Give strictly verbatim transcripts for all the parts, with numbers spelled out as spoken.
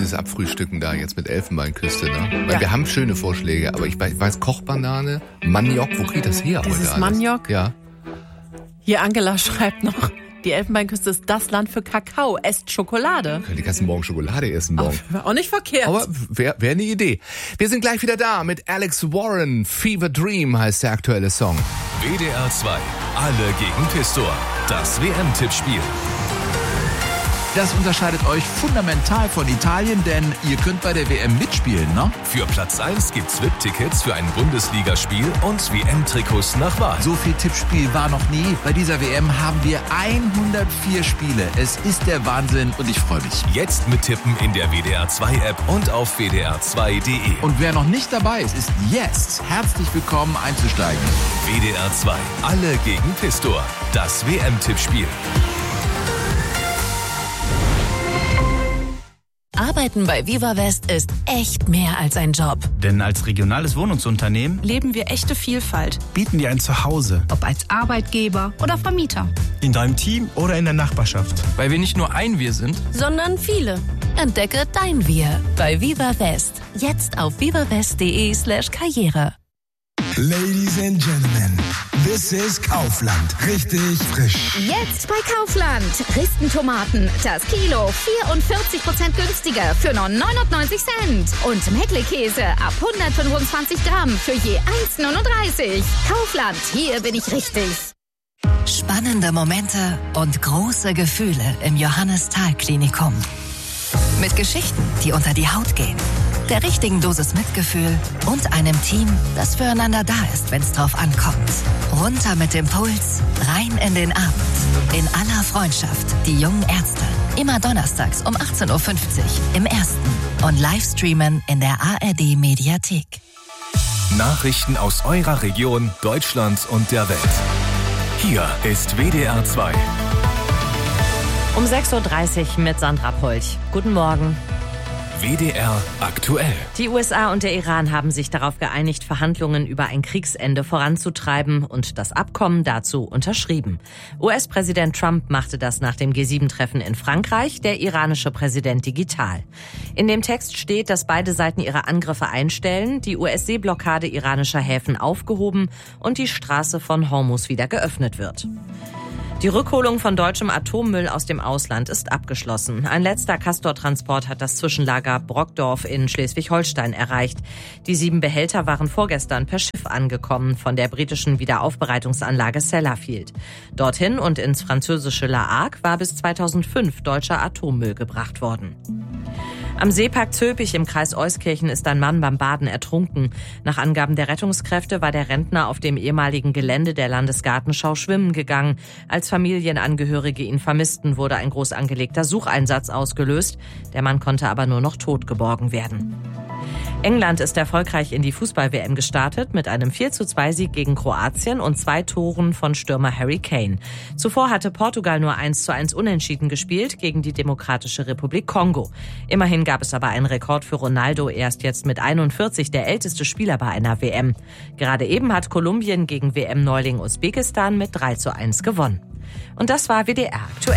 dieses Abfrühstücken da jetzt mit Elfenbeinküste, ne? Weil Ja. wir haben schöne Vorschläge, aber ich weiß, Kochbanane, Maniok, wo kriegt das her Dieses heute alles? Maniok? Ja. Hier Angela schreibt noch, die Elfenbeinküste ist das Land für Kakao. Esst Schokolade. Die ganzen Morgen Schokolade essen morgen. Auch nicht verkehrt. Aber wäre wär eine Idee. Wir sind gleich wieder da mit Alex Warren. Fever Dream heißt der aktuelle Song. W D R zwei. Alle gegen Pistor. Das W M-Tippspiel. Das unterscheidet euch fundamental von Italien, denn ihr könnt bei der W M mitspielen, ne? Für Platz eins gibt's V I P-Tickets für ein Bundesligaspiel und W M-Trikots nach Wahl. So viel Tippspiel war noch nie. Bei dieser W M haben wir hundertvier Spiele. Es ist der Wahnsinn und ich freue mich. Jetzt mittippen in der W D R zwei App und auf w d r zwei punkt d e. Und wer noch nicht dabei ist, ist jetzt herzlich willkommen einzusteigen. W D R zwei. Alle gegen Pistor. Das W M-Tippspiel. Arbeiten bei Viva West ist echt mehr als ein Job. Denn als regionales Wohnungsunternehmen leben wir echte Vielfalt. bieten dir ein Zuhause. Ob als Arbeitgeber oder Vermieter. In deinem Team oder in der Nachbarschaft. Weil wir nicht nur ein Wir sind, Sondern viele. Entdecke dein Wir bei Viva West. Jetzt auf vivawest.de slash Karriere. Ladies and Gentlemen, this is Kaufland. Richtig frisch. Jetzt bei Kaufland. Ristentomaten. Das Kilo vierundvierzig Prozent günstiger für nur neunundneunzig Cent. Und Meckle-Käse ab hundertfünfundzwanzig Gramm für je eins neununddreißig. Kaufland, hier bin ich richtig. Spannende Momente und große Gefühle im Johannes-Thal-Klinikum. Mit Geschichten, die unter die Haut gehen. Der richtigen Dosis Mitgefühl und einem Team, das füreinander da ist, wenn es drauf ankommt. Runter mit dem Puls, rein in den Abend. In aller Freundschaft, die jungen Ärzte. Immer donnerstags um achtzehn Uhr fünfzig im Ersten. Und Livestreamen in der A R D-Mediathek. Nachrichten aus eurer Region, Deutschland und der Welt. Hier ist W D R zwei. Um sechs Uhr dreißig mit Sandra Polch. Guten Morgen. W D R aktuell. Die U S A und der Iran haben sich darauf geeinigt, Verhandlungen über ein Kriegsende voranzutreiben und das Abkommen dazu unterschrieben. U S-Präsident Trump machte das nach dem G sieben Treffen in Frankreich, der iranische Präsident digital. In dem Text steht, dass beide Seiten ihre Angriffe einstellen, die U S-Seeblockade iranischer Häfen aufgehoben und die Straße von Hormuz wieder geöffnet wird. Die Rückholung von deutschem Atommüll aus dem Ausland ist abgeschlossen. Ein letzter Castor-Transport hat das Zwischenlager Brockdorf in Schleswig-Holstein erreicht. Die sieben Behälter waren vorgestern per Schiff angekommen von der britischen Wiederaufbereitungsanlage Sellafield. Dorthin und ins französische La Hague war bis zweitausendfünf deutscher Atommüll gebracht worden. Am Seepark Zülpich im Kreis Euskirchen ist ein Mann beim Baden ertrunken. Nach Angaben der Rettungskräfte war der Rentner auf dem ehemaligen Gelände der Landesgartenschau schwimmen gegangen. Als Familienangehörige ihn vermissten, wurde ein groß angelegter Sucheinsatz ausgelöst. Der Mann konnte aber nur noch tot geborgen werden. England ist erfolgreich in die Fußball-W M gestartet mit einem vier zu zwei Sieg gegen Kroatien und zwei Toren von Stürmer Harry Kane. Zuvor hatte Portugal nur eins zu eins unentschieden gespielt gegen die Demokratische Republik Kongo. Immerhin gab es aber einen Rekord für Ronaldo, erst jetzt mit einundvierzig der älteste Spieler bei einer W M. Gerade eben hat Kolumbien gegen W M-Neuling Usbekistan mit drei zu eins gewonnen. Und das war W D R aktuell.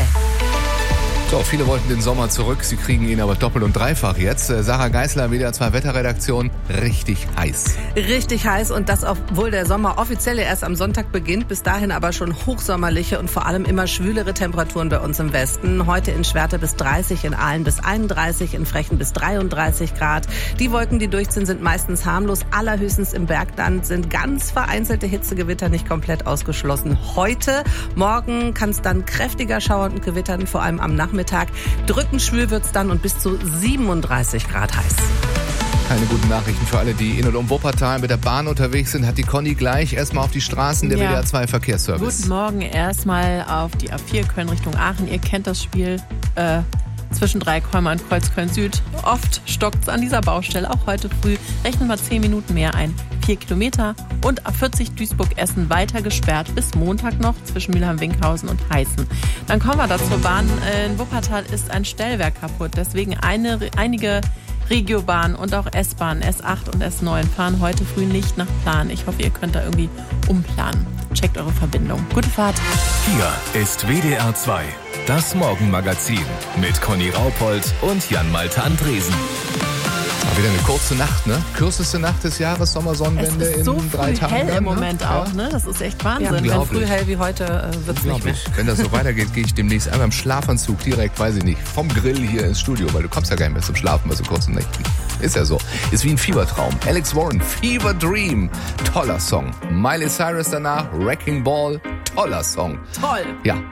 So, viele wollten den Sommer zurück, sie kriegen ihn aber doppelt und dreifach jetzt. Sarah Geisler, W D R zwei Wetterredaktion, richtig heiß. Richtig heiß und das, obwohl der Sommer offiziell erst am Sonntag beginnt. Bis dahin aber schon hochsommerliche und vor allem immer schwülere Temperaturen bei uns im Westen. Heute in Schwerte bis dreißig, in Aalen bis einunddreißig, in Frechen bis dreiunddreißig Grad. Die Wolken, die durchziehen, sind meistens harmlos. Allerhöchstens im Bergland sind ganz vereinzelte Hitzegewitter nicht komplett ausgeschlossen. Heute, morgen kann es dann kräftiger schauern und gewittern, vor allem am Nachmittag. Mittag. Drückend schwül wird's dann und bis zu siebenunddreißig Grad heiß. Keine guten Nachrichten für alle, die in und um Wuppertal mit der Bahn unterwegs sind. Hat die Conny gleich erstmal auf die Straßen der ja. W D R zwei Verkehrsservice. Guten Morgen erstmal auf die A vier Köln Richtung Aachen. Ihr kennt das Spiel äh, zwischen Dreikolmer und Kreuzköln Süd. Oft stockt's an dieser Baustelle. Auch heute früh rechnen wir zehn Minuten mehr ein. Vier Kilometer und A vierzig Duisburg-Essen weiter gesperrt bis Montag noch zwischen Mülheim-Winkhausen und Heißen. Dann kommen wir da zur Bahn. In Wuppertal ist ein Stellwerk kaputt. Deswegen eine, einige Regiobahn und auch S-Bahn, S acht und S neun fahren heute früh nicht nach Plan. Ich hoffe, ihr könnt da irgendwie umplanen. Checkt eure Verbindung. Gute Fahrt. Hier ist W D R zwei. Das Morgenmagazin mit Conny Raupold und Jan-Malte Andresen. War wieder eine kurze Nacht, ne? Kürzeste Nacht des Jahres, Sommersonnenwende Es ist so in drei früh Tagen. hell dann, im ne? Moment Ja. auch, ne? Das ist echt Wahnsinn. Ja, wenn Unglaublich. früh hell wie heute äh, wird's nicht mehr. Unglaublich. Wenn das so weitergeht, gehe ich demnächst einmal im Schlafanzug direkt, weiß ich nicht, vom Grill hier ins Studio, weil du kommst ja gar nicht mehr zum Schlafen bei so kurzen Nächten. Ist ja so. Ist wie ein Fiebertraum. Alex Warren, Fever Dream. Toller Song. Miley Cyrus danach, Wrecking Ball. Toller Song. Toll. Ja,